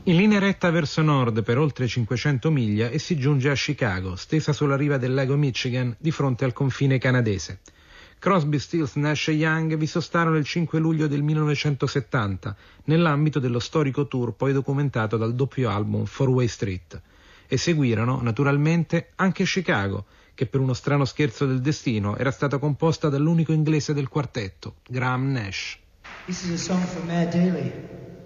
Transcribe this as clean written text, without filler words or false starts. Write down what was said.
In linea retta verso nord per oltre 500 miglia e si giunge a Chicago, stesa sulla riva del lago Michigan di fronte al confine canadese. Crosby, Stills, Nash e Young vi sostarono il 5 luglio del 1970 nell'ambito dello storico tour poi documentato dal doppio album Four Way Street. E seguirono naturalmente anche Chicago, che per uno strano scherzo del destino era stata composta dall'unico inglese del quartetto, Graham Nash. This is a song for Mayor Daley.